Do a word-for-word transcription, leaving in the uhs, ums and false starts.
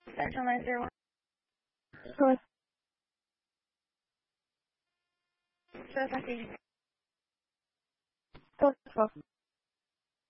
Central nine zero one. Oi. Sir, if I see Tô, tô.